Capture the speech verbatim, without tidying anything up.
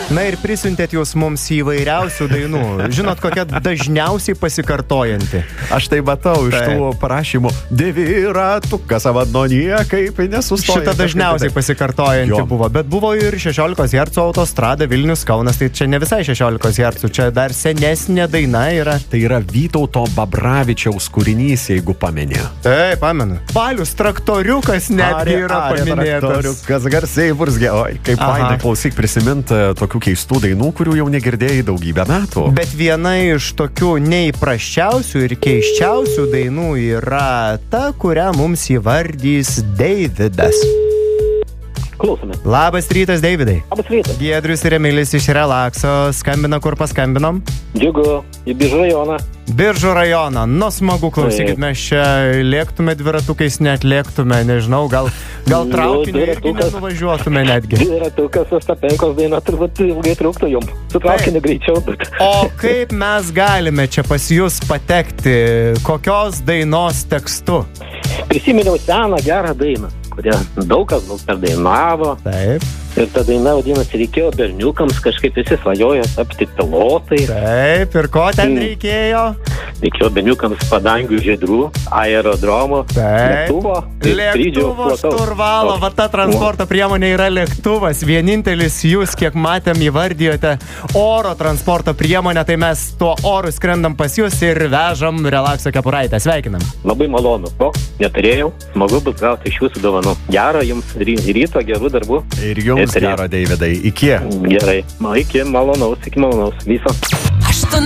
Na ir prisiuntėt jūs mums įvairiausių dainų. Žinot, kokia dažniausiai pasikartojanti? Aš tai matau iš Taip. tų parašymų. Dėvi ratuką savadno niekaip nesustoja. Šita dažniausiai pasikartojanti Jo. buvo, bet buvo ir šešiolikos hercų autostrada Vilnius Kaunas, tai čia ne visai šešiolikos hercų, čia dar senesnė daina yra. Tai yra Vytauto Babravičiaus kūrinys, jeigu pamenė. Taip, pamenu. Balius traktoriukas netgi yra paminėtas. Kas garsiai burzgė. Oi, kaip Aha. fainai klausyk prisimint e, tokių keistų dainų, kurių jau negirdėjai daugybę metų. Bet viena iš tokių neįprasčiausių ir keiščiausių dainų yra ta, kurią mums įvardys Deividas. Klausome. Labas rytas, Deividai. Labas rytas. Giedrius ir Emilis iš Relakso. Skambina, kur paskambinom? Džiugu, į Biržų rajoną. Biržų rajoną. Nu, smagu, klausykit, Taip. mes čia lėktume dviratukais, net lėktume, nežinau, gal, gal Nu, traukiniu irgi dviratukas. nenuvažiuotume netgi. Dviratukas Ostapenkos daina turbūt ilgai truktų jums. Su traukiniu greičiau, bet... O kaip mes galime čia pas jūs patekti? Kokios dainos tekstu? Prisiminiau seną gerą dainą, kurią daug kas gal perdainavo. Taip, Ir ta daina vadinasi, reikėjo berniukams kažkaip visi svajojo tapti pilotai. taip, ir ko ten Mm. reikėjo? Reikėjo berniukams padangių žiedrų, aerodromo, Taip. lėktuvo, ir skrydžio Lėktuvo plataus. šturvalo, va ta transporto priemonė yra lėktuvas. Vienintelis jūs, kiek matėm, įvardijote oro transporto priemonę, tai mes tuo oru skrendam pas jūs ir vežam Relakso kepuraitę. Sveikinam. Labai malonu. O, neturėjau. Smagu bus gauti iš jūsų dovanų. Gero jums ry- ryto, gerų darbų. Ir jums Eteryje. gero, Deividai. Iki. Gerai. Ma, iki malonaus, iki malonaus. Viso.